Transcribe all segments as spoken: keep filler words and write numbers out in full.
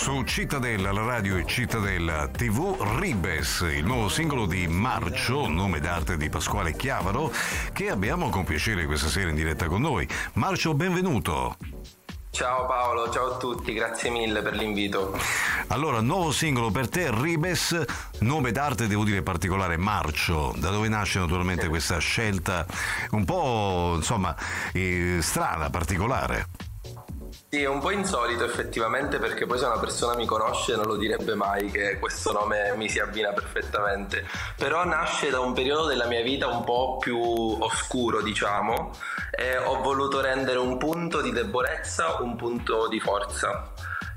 Su Cittadella, la radio e Cittadella tivù, Ribes, il nuovo singolo di Marcio, nome d'arte di Pasquale Chiavaro, che abbiamo con piacere questa sera in diretta con noi. Marcio, benvenuto. Ciao Paolo, ciao a tutti, grazie mille per l'invito. Allora, nuovo singolo per te, Ribes, nome d'arte devo dire particolare, Marcio. Da dove nasce naturalmente questa scelta un po', insomma, eh, strana, particolare? Sì, è un po' insolito effettivamente, perché poi se una persona mi conosce non lo direbbe mai che questo nome mi si abbina perfettamente, però nasce da un periodo della mia vita un po' più oscuro, diciamo, e ho voluto rendere un punto di debolezza un punto di forza.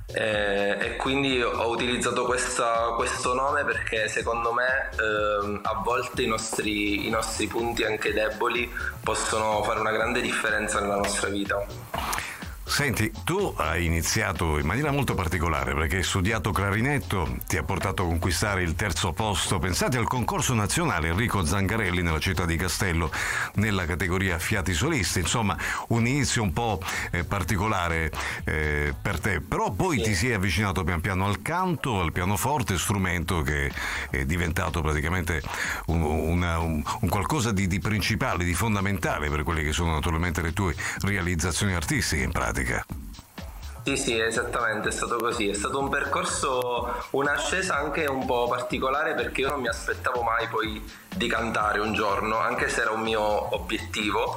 E, e quindi ho utilizzato questa, questo nome perché secondo me eh, a volte i nostri, i nostri punti anche deboli possono fare una grande differenza nella nostra vita. Senti, tu hai iniziato in maniera molto particolare perché hai studiato clarinetto, ti ha portato a conquistare il terzo posto, pensate al concorso nazionale Enrico Zangarelli nella città di Castello nella categoria fiati solisti, insomma un inizio un po' eh, particolare eh, per te, però poi sì. Ti sei avvicinato pian piano al canto, al pianoforte, strumento che è diventato praticamente un, una, un, un qualcosa di, di principale, di fondamentale per quelle che sono naturalmente le tue realizzazioni artistiche in pratica. Sì, sì, esattamente, è stato così. È stato un percorso, un'ascesa anche un po' particolare, perché io non mi aspettavo mai poi di cantare un giorno, anche se era un mio obiettivo.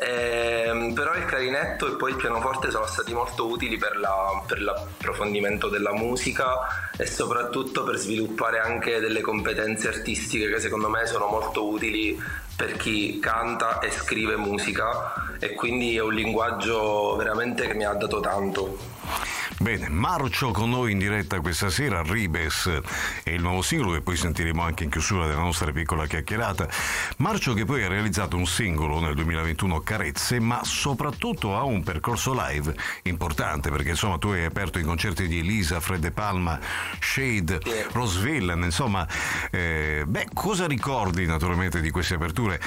Eh, però il clarinetto e poi il pianoforte sono stati molto utili per, la, per l'approfondimento della musica e soprattutto per sviluppare anche delle competenze artistiche che secondo me sono molto utili per chi canta e scrive musica, e quindi è un linguaggio veramente che mi ha dato tanto. Bene, Marcio con noi in diretta questa sera, Ribes è il nuovo singolo che poi sentiremo anche in chiusura della nostra piccola chiacchierata. Marcio che poi ha realizzato un singolo nel duemilaventuno, Carezze, ma soprattutto ha un percorso live importante, perché insomma tu hai aperto i concerti di Elisa, Fred De Palma, Shade, Rose Villain, insomma, eh, beh, cosa ricordi naturalmente di queste aperture?